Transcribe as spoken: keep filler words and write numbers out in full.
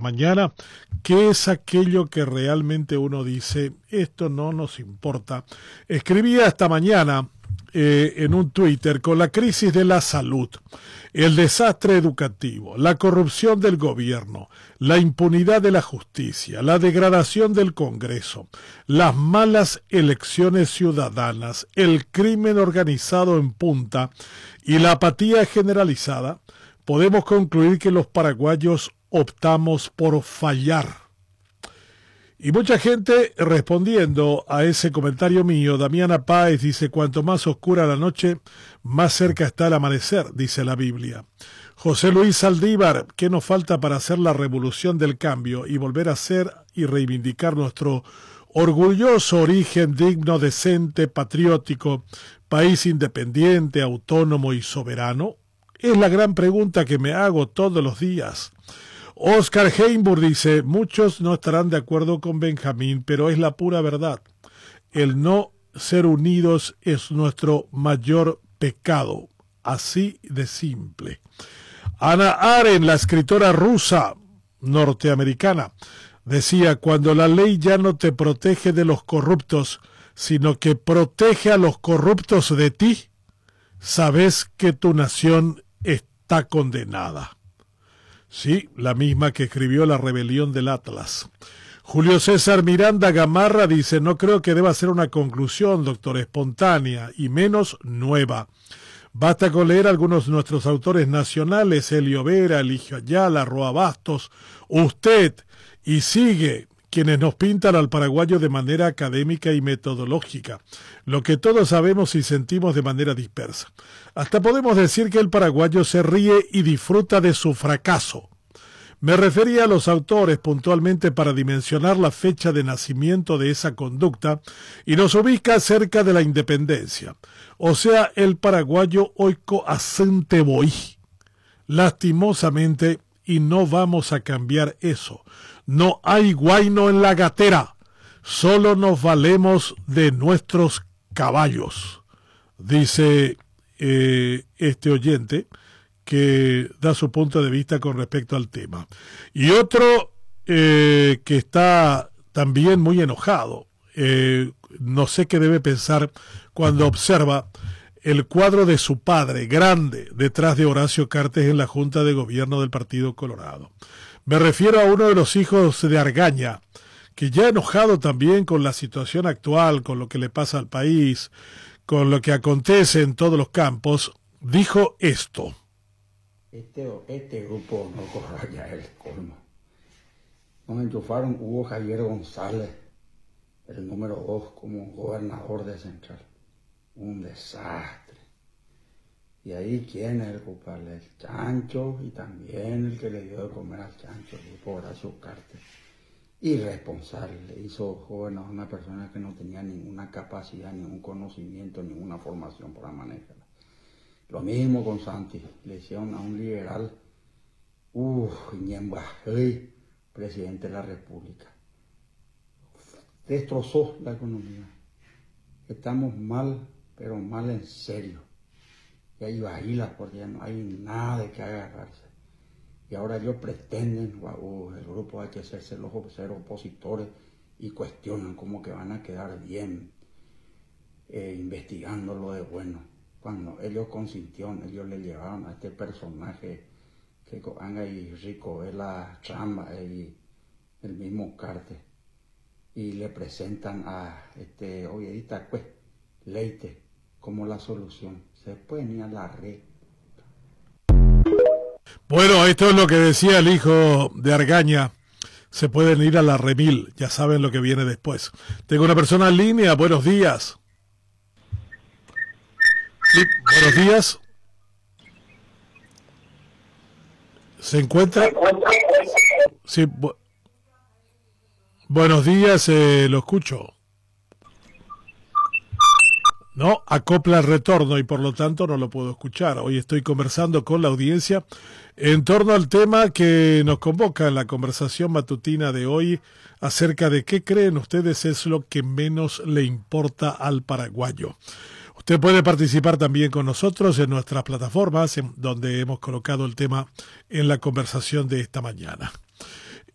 mañana, ¿qué es aquello que realmente uno dice, esto no nos importa? Escribía esta mañana eh, en un Twitter, con la crisis de la salud, el desastre educativo, la corrupción del gobierno, la impunidad de la justicia, la degradación del Congreso, las malas elecciones ciudadanas, el crimen organizado en punta y la apatía generalizada, podemos concluir que los paraguayos optamos por fallar. Y mucha gente respondiendo a ese comentario mío. Damiana Páez dice, cuanto más oscura la noche, más cerca está el amanecer, dice la Biblia. José Luis Saldívar, ¿qué nos falta para hacer la revolución del cambio y volver a ser y reivindicar nuestro orgulloso origen digno, decente, patriótico, país independiente, autónomo y soberano? Es la gran pregunta que me hago todos los días. Oscar Heimburg dice, muchos no estarán de acuerdo con Benjamín, pero es la pura verdad. El no ser unidos es nuestro mayor pecado. Así de simple. Hannah Arendt, la escritora rusa norteamericana, decía, cuando la ley ya no te protege de los corruptos, sino que protege a los corruptos de ti, sabes que tu nación está condenada. Sí, la misma que escribió La rebelión del Atlas. Julio César Miranda Gamarra dice, no creo que deba ser una conclusión, doctor, espontánea y menos nueva. Basta con leer algunos de nuestros autores nacionales, Helio Vera, Eligio Ayala, Roa Bastos, usted, y sigue, quienes nos pintan al paraguayo de manera académica y metodológica, lo que todos sabemos y sentimos de manera dispersa. Hasta podemos decir que el paraguayo se ríe y disfruta de su fracaso. Me refería a los autores puntualmente para dimensionar la fecha de nacimiento de esa conducta y nos ubica cerca de la independencia, o sea, el paraguayo oico asente boí. Lastimosamente, y no vamos a cambiar eso, no hay guayno en la gatera, solo nos valemos de nuestros caballos, dice eh, este oyente, que da su punto de vista con respecto al tema. Y otro eh, que está también muy enojado, eh, no sé qué debe pensar cuando observa el cuadro de su padre, grande, detrás de Horacio Cartes en la Junta de Gobierno del Partido Colorado. Me refiero a uno de los hijos de Argaña, que ya enojado también con la situación actual, con lo que le pasa al país, con lo que acontece en todos los campos, dijo esto. Este, este grupo no corra ya el colmo. Nos enchufaron Hugo Javier González, el número dos, como gobernador de Central. Un desastre. Y ahí, ¿quién es el culpable? El chancho, y también el que le dio de comer al chancho, el grupo Horacio Cartes. Irresponsable. Le hizo joven a una persona que no tenía ninguna capacidad, ningún conocimiento, ninguna formación para manejarla. Lo mismo con Santi, le hicieron a un liberal, uff, Ñemba, hey, presidente de la República. Destrozó la economía. Estamos mal, pero mal en serio. Y hay vahilas porque ya no hay nada de que agarrarse. Y ahora ellos pretenden, uh, el grupo hay que hacerse los ser opositores y cuestionan cómo que van a quedar bien eh, investigándolo de bueno. Cuando ellos consintieron, ellos le llevaron a este personaje que anga y rico, es la chamba y el mismo Cartes, y le presentan a este Olleta pues Leite como la solución. Se pueden ir a la red. Bueno, esto es lo que decía el hijo de Argaña. Se pueden ir a la remil, ya saben lo que viene después. Tengo una persona en línea, buenos días. Sí, buenos días. ¿Se encuentra? Sí, bu buenos días, eh, lo escucho. No, acopla el retorno y por lo tanto no lo puedo escuchar. Hoy estoy conversando con la audiencia en torno al tema que nos convoca en la conversación matutina de hoy acerca de qué creen ustedes es lo que menos le importa al paraguayo. Usted puede participar también con nosotros en nuestras plataformas, en donde hemos colocado el tema en la conversación de esta mañana.